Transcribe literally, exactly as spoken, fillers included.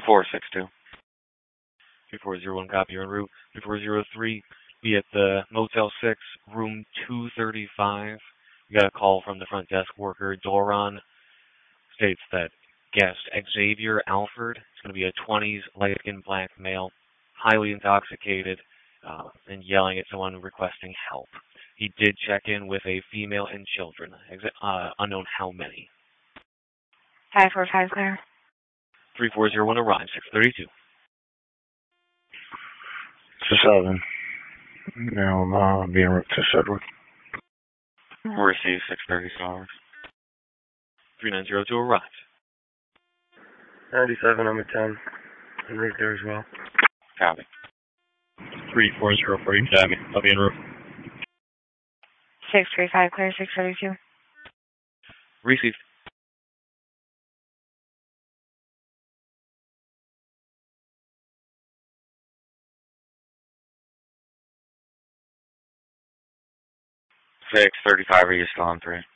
four six two. three four zero one, copy, you're en route. three four zero three, be at the Motel six, room two thirty-five. We got a call from the front desk worker, Doron, states that guest Xavier Alford is going to be a twenties, light-skinned black male, highly intoxicated, uh, and yelling at someone requesting help. He did check in with a female and children, uh, unknown how many. five four five, clear. three four zero one, arrive, six thirty-two. To seven. Now I'm uh, being route to Sedgwick. Receive six thirty stars. three nine zero two, arrive. ninety-seven, I'm at ten. En route there as well. Copy. three four zero four, you can have me. I'll be en route. six three five, clear, six thirty-two. Receive. six thirty-five, are you still on three?